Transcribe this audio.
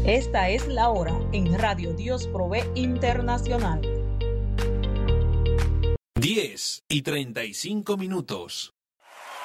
Esta es la hora en Radio Dios Provee Internacional. 10:35.